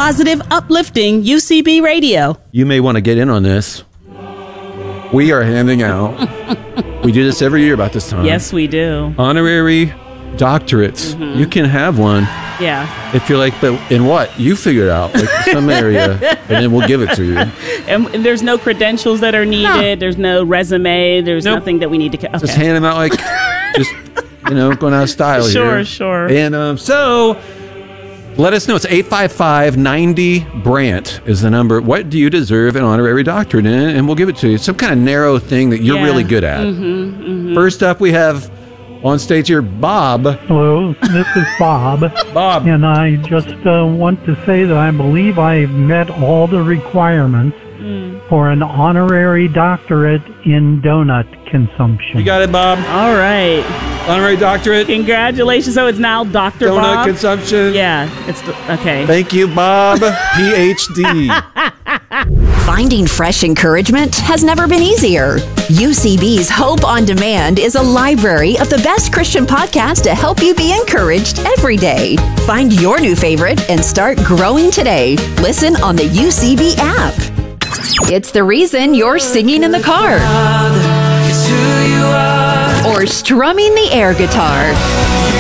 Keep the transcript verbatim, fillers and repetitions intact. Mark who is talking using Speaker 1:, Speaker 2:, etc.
Speaker 1: positive, uplifting U C B radio.
Speaker 2: You may want to get in on this. We are handing out, we do this every year about this time.
Speaker 1: Yes, we do.
Speaker 2: Honorary doctorates. Mm-hmm. You can have one.
Speaker 1: Yeah.
Speaker 2: If you're like, but in what? You figure it out, like some area, and then we'll give it to you.
Speaker 1: And, and there's no credentials that are needed. No. There's no resume. There's nope. nothing that we need to... Okay.
Speaker 2: Just hand them out like, just, you know, going out of style
Speaker 1: sure,
Speaker 2: here.
Speaker 1: Sure, sure.
Speaker 2: And um, so... let us know. It's eight five five, nine zero, Brant is the number. What do you deserve an honorary doctorate in? And we'll give it to you. It's some kind of narrow thing that you're yeah. really good at.
Speaker 1: Mm-hmm, mm-hmm.
Speaker 2: First up, we have on stage here, Bob.
Speaker 3: Hello, this is Bob.
Speaker 2: Bob.
Speaker 3: And I just uh, want to say that I believe I've met all the requirements mm. for an honorary doctorate in donut consumption.
Speaker 2: You got it, Bob.
Speaker 1: All right.
Speaker 2: Honorary doctorate.
Speaker 1: Congratulations. So it's now Doctor
Speaker 2: Donut
Speaker 1: Bob.
Speaker 2: consumption.
Speaker 1: Yeah. It's okay.
Speaker 2: Thank you, Bob. P H D.
Speaker 4: Finding fresh encouragement has never been easier. U C B's Hope on Demand is a library of the best Christian podcasts to help you be encouraged every day. Find your new favorite and start growing today. Listen on the U C B app. It's the reason you're singing in the car or strumming the air guitar.